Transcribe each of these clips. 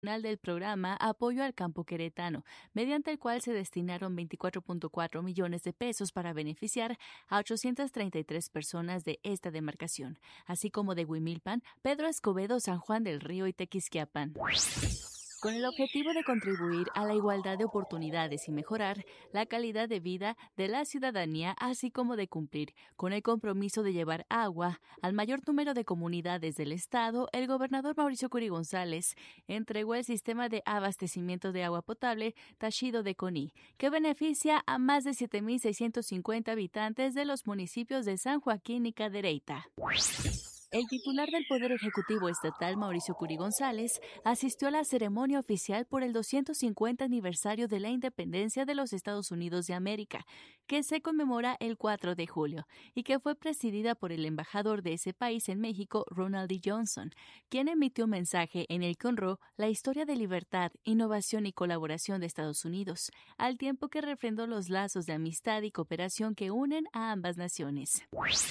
del programa Apoyo al Campo Queretano, mediante el cual se destinaron 24.4 millones de pesos para beneficiar a 833 personas de esta demarcación, así como de Huimilpan, Pedro Escobedo, San Juan del Río y Tequisquiapan, con el objetivo de contribuir a la igualdad de oportunidades y mejorar la calidad de vida de la ciudadanía, así como de cumplir con el compromiso de llevar agua al mayor número de comunidades del estado. El gobernador Mauricio Curi González entregó el sistema de abastecimiento de agua potable Tashido de Coní, que beneficia a más de 7.650 habitantes de los municipios de San Joaquín y Cadereyta. El titular del Poder Ejecutivo Estatal, Mauricio Curi González, asistió a la ceremonia oficial por el 250 aniversario de la independencia de los Estados Unidos de América, que se conmemora el 4 de julio, y que fue presidida por el embajador de ese país en México, Ronald D. Johnson, quien emitió un mensaje en el que honró la historia de libertad, innovación y colaboración de Estados Unidos, al tiempo que refrendó los lazos de amistad y cooperación que unen a ambas naciones.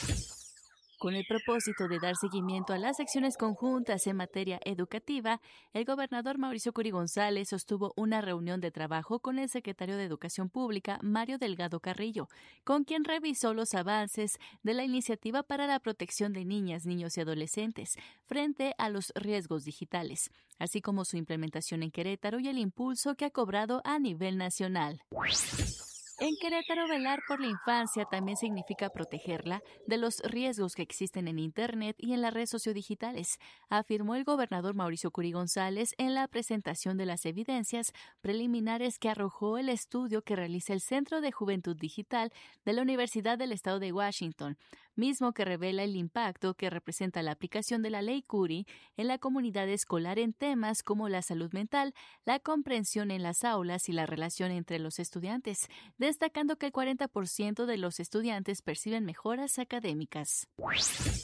Con el propósito de dar seguimiento a las acciones conjuntas en materia educativa, el gobernador Mauricio Curi González sostuvo una reunión de trabajo con el secretario de Educación Pública, Mario Delgado Carrillo, con quien revisó los avances de la iniciativa para la protección de niñas, niños y adolescentes frente a los riesgos digitales, así como su implementación en Querétaro y el impulso que ha cobrado a nivel nacional. En Querétaro, velar por la infancia también significa protegerla de los riesgos que existen en Internet y en las redes sociodigitales, afirmó el gobernador Mauricio Curi González en la presentación de las evidencias preliminares que arrojó el estudio que realiza el Centro de Juventud Digital de la Universidad del Estado de Washington, mismo que revela el impacto que representa la aplicación de la Ley Curi en la comunidad escolar en temas como la salud mental, la comprensión en las aulas y la relación entre los estudiantes, destacando que el 40% de los estudiantes perciben mejoras académicas.